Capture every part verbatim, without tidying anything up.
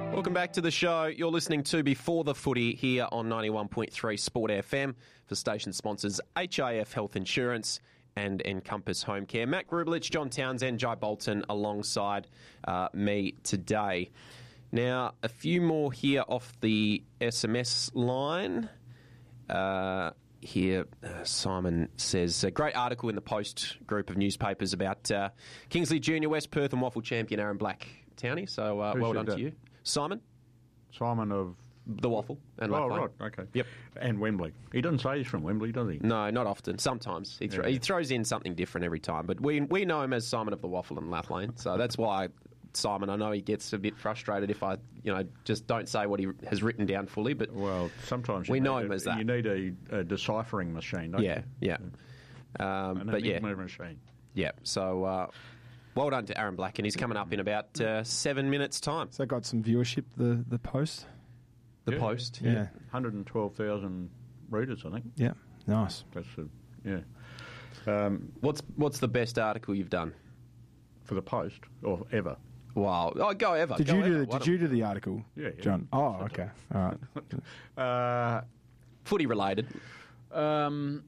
Welcome back to the show. You're listening to Before the Footy here on ninety-one point three Sport F M for station sponsors H I F Health Insurance and Encompass Home Care. Matt Grublich, John Townsend, Jai Bolton alongside uh, me today. Now, a few more here off the S M S line. Uh, here, uh, Simon says, a great article in the Post group of newspapers about uh, Kingsley Junior, West Perth and Waffle champion Aaron Black, Townie. So uh, well done that? to you. Simon? Simon of... The Waffle. And oh, right, okay. Yep. And Wembley. He doesn't say he's from Wembley, does he? No, not often. Sometimes. He, th- yeah. he throws in something different every time. But we we know him as Simon of the Waffle and Lathlane. So that's why, Simon, I know he gets a bit frustrated if I, you know, just don't say what he has written down fully. But well, sometimes we know a, him as that. You need a, a deciphering machine, don't yeah, you? Yeah, yeah. Um, An but yeah. machine. Yeah, so... Uh, well done to Aaron Black, and he's coming up in about uh, seven minutes' time. So got some viewership, the, the Post? The yeah. Post? Yeah. yeah. one hundred twelve thousand readers, I think. Yeah, nice. That's a, yeah. Um, what's what's the best article you've done? For the Post, or ever? Wow. Oh, go ever. Did go you do ever. the, Did you do the article, yeah, yeah. John? Oh, okay. All right. uh, Footy related. Um...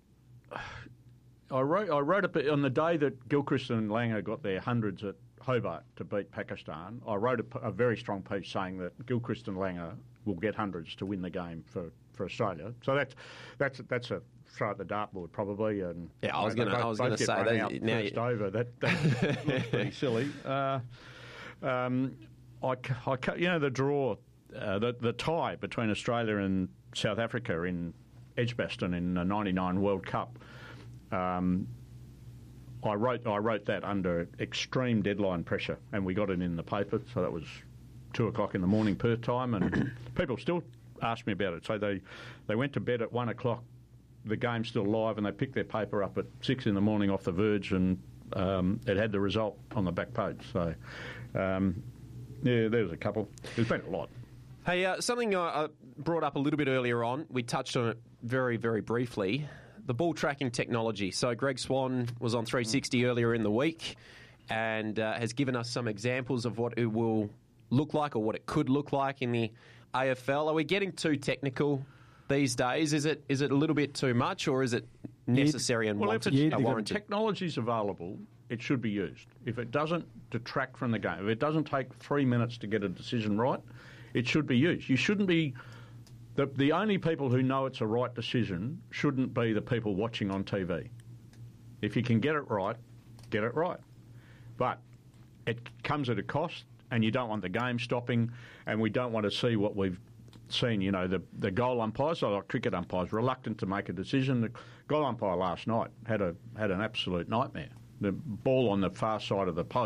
I wrote, I wrote a bit on the day that Gilchrist and Langer got their hundreds at Hobart to beat Pakistan. I wrote a, a very strong piece saying that Gilchrist and Langer will get hundreds to win the game for, for Australia. So that's that's that's a throw at the dartboard probably. And yeah, I was going to I was going to say that now first you... over that that looks pretty silly. Uh, um, I, I you know the draw, uh, the the tie between Australia and South Africa in Edgbaston in the ninety-nine World Cup. Um, I wrote I wrote that under extreme deadline pressure, and we got it in the paper. So that was two o'clock in the morning Perth time, and people still ask me about it. So they they went to bed at one o'clock. The game's still live, and they picked their paper up at six in the morning off the Verge, and um, it had the result on the back page. So um, yeah, there was a couple. There's been a lot. Hey, uh, something I brought up a little bit earlier on. We touched on it very very briefly. The ball tracking technology. So Greg Swan was on three sixty earlier in the week and uh, has given us some examples of what it will look like or what it could look like in the A F L. Are we getting too technical these days? Is it is it a little bit too much, or is it necessary and well, wanted, if, uh, if warranted? technology is available, it should be used. If it doesn't detract from the game, if it doesn't take three minutes to get a decision right, it should be used. You shouldn't be... The, the only people who know it's a right decision shouldn't be the people watching on T V. If you can get it right, get it right. But it comes at a cost, and you don't want the game stopping, and we don't want to see what we've seen. You know, the, the goal umpires, like cricket umpires, reluctant to make a decision. The goal umpire last night had a had an absolute nightmare. The ball on the far side of the post